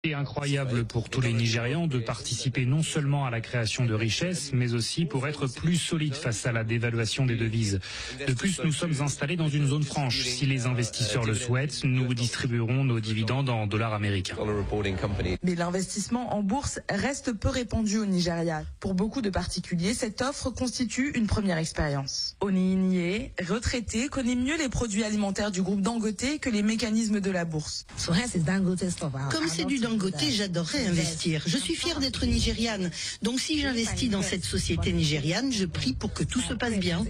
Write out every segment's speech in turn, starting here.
C'est incroyable pour tous les Nigérians de participer non seulement à la création de richesses, mais aussi pour être plus solides face à la dévaluation des devises. De plus, nous sommes installés dans une zone franche. Si les investisseurs le souhaitent, nous distribuerons nos dividendes en dollars américains. Mais l'investissement en bourse reste peu répandu au Nigeria. Pour beaucoup de particuliers, cette offre constitue une première expérience. Oni, retraité, connaît mieux les produits alimentaires du groupe Dangote que les mécanismes de la bourse. Comme c'est du Dangote, j'adorerais investir. Je suis fière d'être nigériane. Donc si j'investis dans cette société nigériane, je prie pour que tout se passe bien.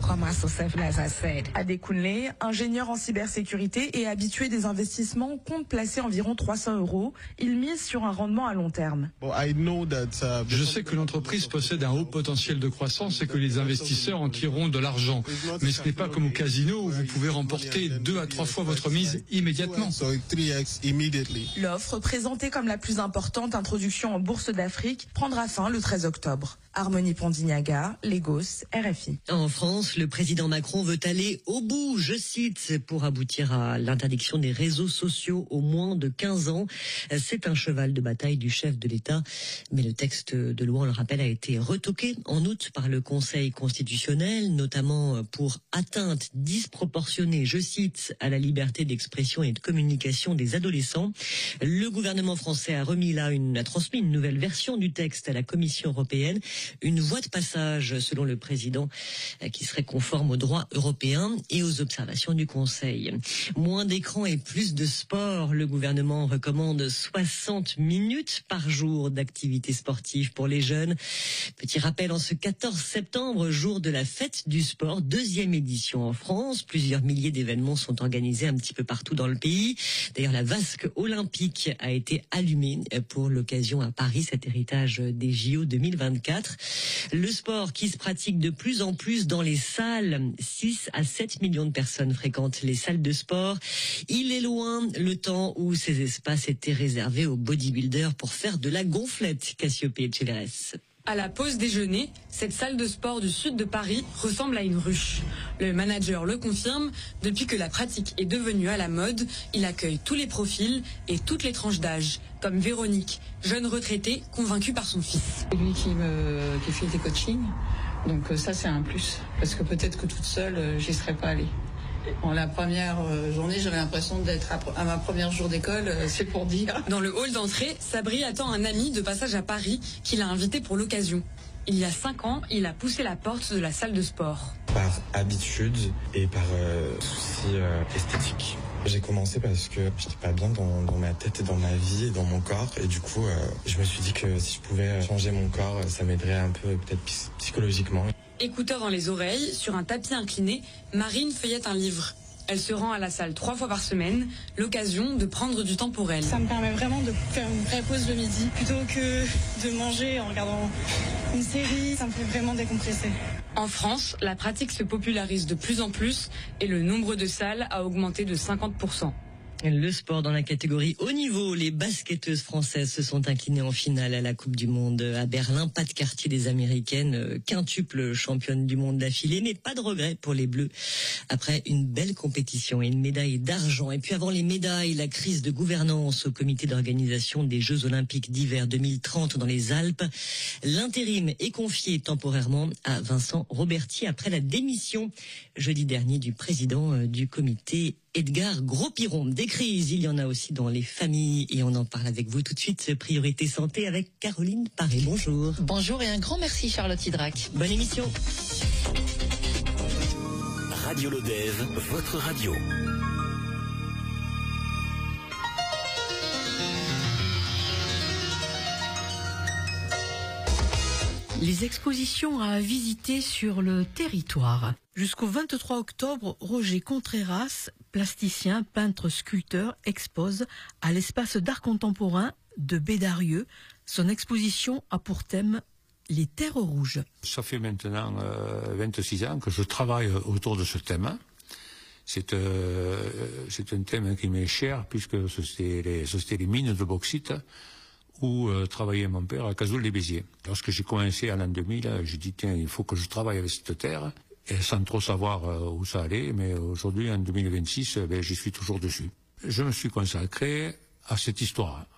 Adekunle, ingénieur en cybersécurité et habitué des investissements, compte placer environ 300 €. Il mise sur un rendement à long terme. Je sais que l'entreprise possède un haut potentiel de croissance et que les investisseurs en tireront de l'argent. Mais ce n'est pas comme au casino où vous pouvez remporter 2 à 3 fois votre mise immédiatement. L'offre, présentée comme la plus importante introduction en bourse d'Afrique, prendra fin le 13 octobre. Harmonie Pondignaga, Lagos, RFI. En France, le président Macron veut aller au bout, je cite, pour aboutir à l'interdiction des réseaux sociaux aux moins de 15 ans. C'est un cheval de bataille du chef de l'État. Mais le texte de loi, on le rappelle, a été retoqué en août par le Conseil constitutionnel, notamment pour atteinte disproportionnée, je cite, à la liberté d'expression et de communication des adolescents. Le gouvernement français a transmis une nouvelle version du texte à la Commission européenne. Une voie de passage, selon le président, qui serait conforme au droit européen et aux observations du Conseil. Moins d'écran et plus de sport. Le gouvernement recommande 60 minutes par jour d'activité sportive pour les jeunes. Petit rappel, en ce 14 septembre, jour de la fête du sport, 2e édition en France. Plusieurs milliers d'événements sont organisés un petit peu partout dans le pays. D'ailleurs, la vasque olympique a été allumée pour l'occasion à Paris, cet héritage des JO 2024. Le sport qui se pratique de plus en plus dans les salles. 6 à 7 millions de personnes fréquentent les salles de sport. Il est loin le temps où ces espaces étaient réservés aux bodybuilders pour faire de la gonflette. Cassiopée et Tchéverès. À la pause déjeuner, cette salle de sport du sud de Paris ressemble à une ruche. Le manager le confirme, depuis que la pratique est devenue à la mode, il accueille tous les profils et toutes les tranches d'âge, comme Véronique, jeune retraitée convaincue par son fils. C'est lui qui fait des coachings, donc ça c'est un plus, parce que peut-être que toute seule, j'y serais pas allée. Bon, la première journée, j'avais l'impression d'être à ma première jour d'école, c'est pour dire. Dans le hall d'entrée, Sabri attend un ami de passage à Paris qui l'a invité pour l'occasion. Il y a 5 ans, il a poussé la porte de la salle de sport. Par habitude et par souci esthétique. J'ai commencé parce que j'étais pas bien dans ma tête et dans ma vie et dans mon corps. Et du coup, je me suis dit que si je pouvais changer mon corps, ça m'aiderait un peu peut-être psychologiquement. Écouteurs dans les oreilles, sur un tapis incliné, Marine feuillette un livre. Elle se rend à la salle 3 fois par semaine, l'occasion de prendre du temps pour elle. Ça me permet vraiment de faire une vraie pause le midi, plutôt que de manger en regardant une série, ça me fait vraiment décompresser. En France, la pratique se popularise de plus en plus et le nombre de salles a augmenté de 50%. Le sport dans la catégorie haut niveau, les basketteuses françaises se sont inclinées en finale à la Coupe du Monde à Berlin. Pas de quartier des Américaines, quintuple championne du monde d'affilée, mais pas de regret pour les Bleus. Après une belle compétition et une médaille d'argent. Et puis avant les médailles, la crise de gouvernance au comité d'organisation des Jeux Olympiques d'hiver 2030 dans les Alpes. L'intérim est confié temporairement à Vincent Roberti après la démission jeudi dernier du président du comité, Edgar Gros-Piron. Des crises, il y en a aussi dans les familles et on en parle avec vous tout de suite. Priorité santé avec Caroline Paré. Bonjour. Bonjour et un grand merci Charlotte Hydrac. Bonne émission. Radio Lodève, votre radio. Les expositions à visiter sur le territoire. Jusqu'au 23 octobre, Roger Contreras, plasticien, peintre, sculpteur, expose à l'espace d'art contemporain de Bédarieux. Son exposition a pour thème les terres rouges. Ça fait maintenant 26 ans que je travaille autour de ce thème. C'est un thème qui m'est cher puisque c'était les mines de bauxite où travaillait mon père à Cazoul-les-Béziers. Lorsque j'ai commencé à l'an 2000, j'ai dit tiens, il faut que je travaille avec cette terre, et sans trop savoir où ça allait, mais aujourd'hui, en 2026, j'y suis toujours dessus. Je me suis consacré à cette histoire,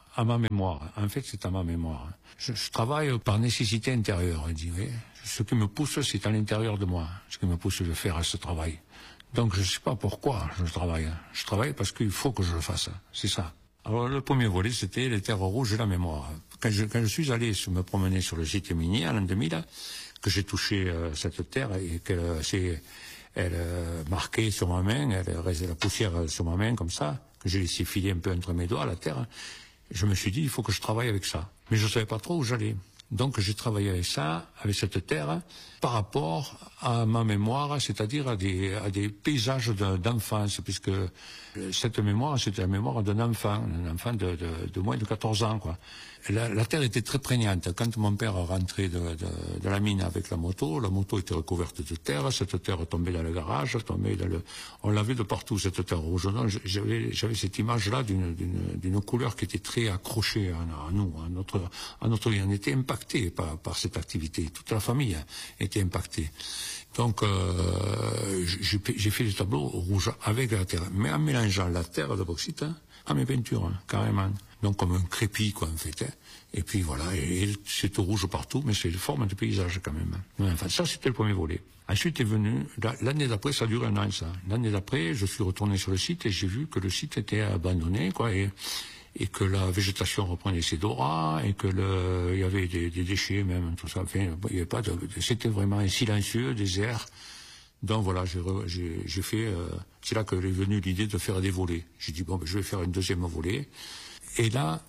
à ma mémoire. En fait, c'est à ma mémoire. Je travaille par nécessité intérieure, je dirais. Ce qui me pousse, c'est à l'intérieur de moi, ce qui me pousse de faire ce travail. Donc, je ne sais pas pourquoi je travaille. Je travaille parce qu'il faut que je le fasse. C'est ça. Alors, le premier volet, c'était les terres rouges et la mémoire. Quand je suis allé me promener sur le site minier en l'an 2000, que j'ai touché cette terre et qu'elle s'est marquée sur ma main, elle restait la poussière sur ma main comme ça, que j'ai laissé filer un peu entre mes doigts la terre, je me suis dit, il faut que je travaille avec ça. Mais je ne savais pas trop où j'allais. Donc j'ai travaillé avec ça, avec cette terre, par rapport à ma mémoire, c'est-à-dire à des paysages d'enfance, puisque cette mémoire, c'était la mémoire d'un enfant de moins de 14 ans, quoi. La terre était très prégnante. Quand mon père rentrait de la mine avec la moto était recouverte de terre, cette terre tombait dans le garage, on l'avait de partout, cette terre rouge. J'avais cette image-là d'une couleur qui était très accrochée à nous, à notre vie. On était impacté par cette activité. Toute la famille était impactée. Donc, j'ai fait des tableaux rouges avec la terre, mais en mélangeant la terre de bauxite à mes peintures, carrément. Donc, comme un crépi, quoi, en fait. Et puis, voilà, et c'est tout rouge partout, mais c'est une forme de paysage, quand même. Enfin, ça, c'était le premier volet. Ensuite est venu, l'année d'après, ça a duré un an, ça. L'année d'après, je suis retourné sur le site et j'ai vu que le site était abandonné, quoi, et que la végétation reprenait ses droits, et que il y avait des déchets, même, tout ça. Enfin, il y avait pas c'était vraiment un silencieux désert. Donc voilà, j'ai fait, c'est là que est venue l'idée de faire des volets. J'ai dit, bon, ben, je vais faire une deuxième volet. Et là,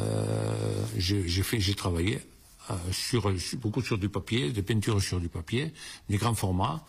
j'ai travaillé beaucoup sur du papier, des peintures sur du papier, des grands formats.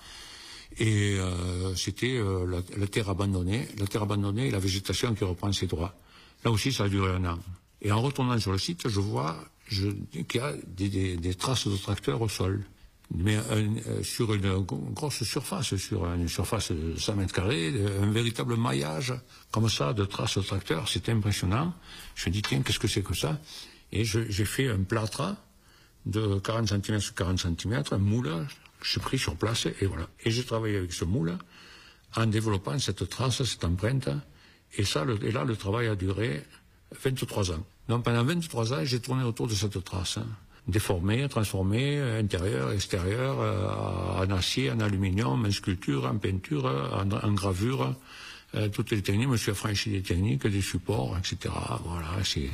Et c'était la terre abandonnée et la végétation qui reprend ses droits. Là aussi, ça a duré un an. Et en retournant sur le site, je vois qu'il y a des traces de tracteurs au sol. Mais sur une grosse surface, sur une surface de 100 mètres carrés, un véritable maillage comme ça de traces de tracteurs, c'était impressionnant. Je me dis, tiens, qu'est-ce que c'est que ça? Et j'ai fait un plâtre de 40 cm sur 40 cm, un moule, que j'ai pris sur place, et voilà. Et j'ai travaillé avec ce moule en développant cette trace, cette empreinte. Et là, le travail a duré 23 ans. Donc pendant 23 ans, j'ai tourné autour de cette trace. Déformé, transformé, intérieur, extérieur, en acier, en aluminium, en sculpture, en peinture, en gravure. Toutes les techniques, je me suis affranchi des techniques, des supports, etc. Voilà,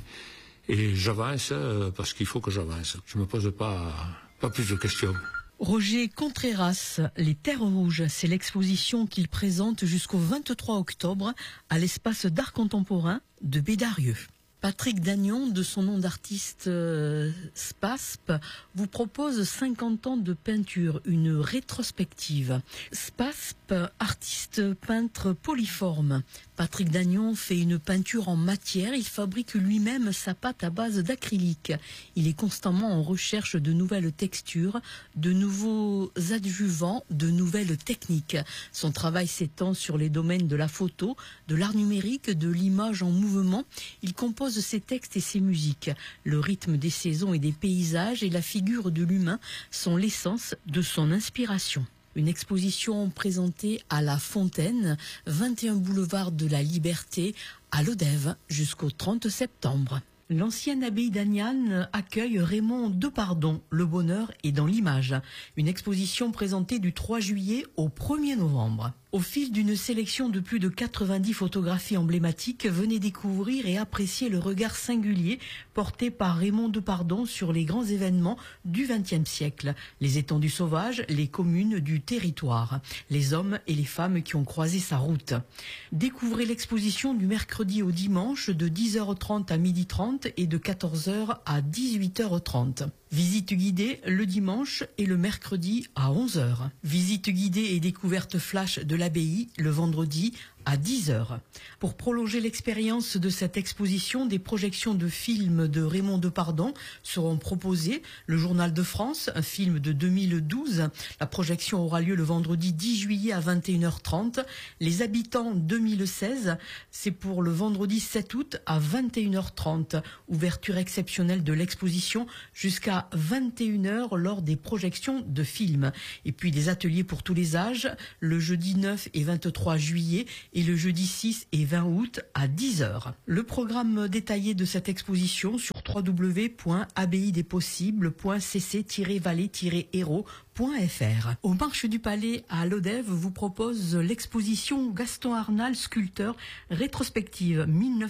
et j'avance parce qu'il faut que j'avance. Je me pose pas plus de questions. Roger Contreras, Les Terres Rouges, c'est l'exposition qu'il présente jusqu'au 23 octobre à l'espace d'art contemporain de Bédarieux. Patrick Dagnon, de son nom d'artiste Spasp, vous propose 50 ans de peinture, une rétrospective. Spasp, artiste peintre polyforme. Patrick Dagnon fait une peinture en matière, il fabrique lui-même sa pâte à base d'acrylique. Il est constamment en recherche de nouvelles textures, de nouveaux adjuvants, de nouvelles techniques. Son travail s'étend sur les domaines de la photo, de l'art numérique, de l'image en mouvement. Il compose ses textes et ses musiques. Le rythme des saisons et des paysages et la figure de l'humain sont l'essence de son inspiration. Une exposition présentée à La Fontaine, 21 boulevard de la Liberté, à Lodève, jusqu'au 30 septembre. L'ancienne abbaye d'Agnan accueille Raymond Depardon, Le bonheur est dans l'image. Une exposition présentée du 3 juillet au 1er novembre. Au fil d'une sélection de plus de 90 photographies emblématiques, venez découvrir et apprécier le regard singulier porté par Raymond Depardon sur les grands événements du XXe siècle. Les étendues sauvages, les communes du territoire, les hommes et les femmes qui ont croisé sa route. Découvrez l'exposition du mercredi au dimanche de 10h30 à 12h30 et de 14h à 18h30. Visite guidée le dimanche et le mercredi à 11h. Visite guidée et découverte flash de l'abbaye le vendredi à 10h. Pour prolonger l'expérience de cette exposition, des projections de films de Raymond Depardon seront proposées. Le Journal de France, un film de 2012. La projection aura lieu le vendredi 10 juillet à 21h30. Les Habitants 2016, c'est pour le vendredi 7 août à 21h30. Ouverture exceptionnelle de l'exposition jusqu'à 21h lors des projections de films. Et puis des ateliers pour tous les âges, le jeudi 9 et 23 juillet et le jeudi 6 et 20 août à 10h. Le programme détaillé de cette exposition sur www.abbaye-des-possibles.cc-vallée-héros.fr. Au Marche du Palais à Lodève vous propose l'exposition Gaston Arnal, sculpteur, rétrospective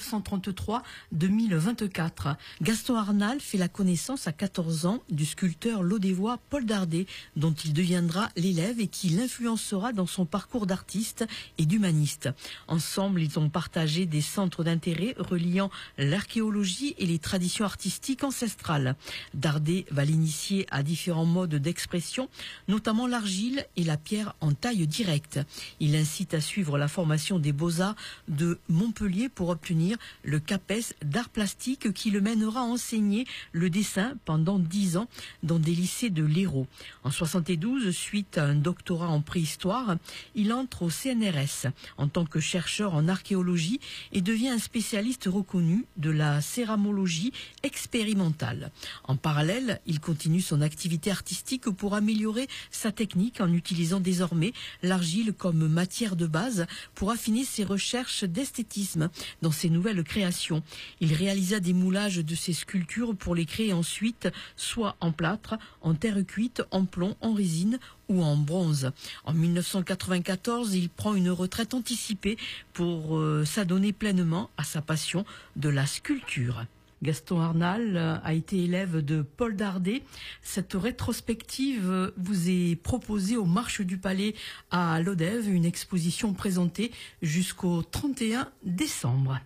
1933-2024. Gaston Arnal fait la connaissance à 14 ans du sculpteur lodévois Paul Dardet, dont il deviendra l'élève et qui l'influencera dans son parcours d'artiste et d'humaniste. Ensemble, ils ont partagé des centres d'intérêt reliant l'archéologie et les traditions artistiques ancestrales. Dardet va l'initier à différents modes d'expression, notamment l'argile et la pierre en taille directe. Il incite à suivre la formation des Beaux-Arts de Montpellier pour obtenir le CAPES d'art plastique qui le mènera à enseigner le dessin pendant 10 ans dans des lycées de l'Hérault. En 72, suite à un doctorat en préhistoire, il entre au CNRS en tant que chercheur en archéologie et devient un spécialiste reconnu de la céramologie expérimentale. En parallèle, il continue son activité artistique pour améliorer sa technique en utilisant désormais l'argile comme matière de base pour affiner ses recherches d'esthétisme dans ses nouvelles créations. Il réalisa des moulages de ses sculptures pour les créer ensuite soit en plâtre, en terre cuite, en plomb, en résine ou en bronze. En 1994, il prend une retraite anticipée pour s'adonner pleinement à sa passion de la sculpture. Gaston Arnal a été élève de Paul Dardet. Cette rétrospective vous est proposée au Marche du Palais à Lodève, une exposition présentée jusqu'au 31 décembre.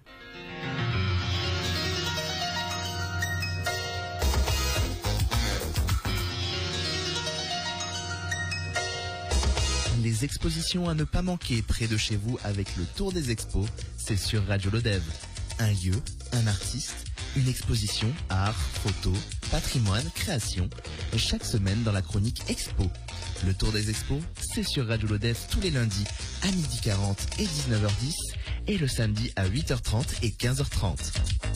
Les expositions à ne pas manquer près de chez vous avec le Tour des Expos, c'est sur Radio Lodève. Un lieu, un artiste, une exposition, art, photo, patrimoine, création, chaque semaine dans la chronique Expo. Le Tour des Expos, c'est sur Radio Lodève tous les lundis à 12h40 et 19h10 et le samedi à 8h30 et 15h30.